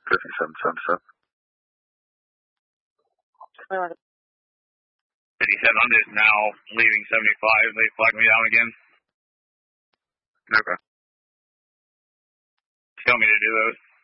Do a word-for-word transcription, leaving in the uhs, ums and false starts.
fifty-seven seventy-seven. fifty-seven, I'm just now leaving seventy-five. They flagged me down again. Okay. Tell me to do those.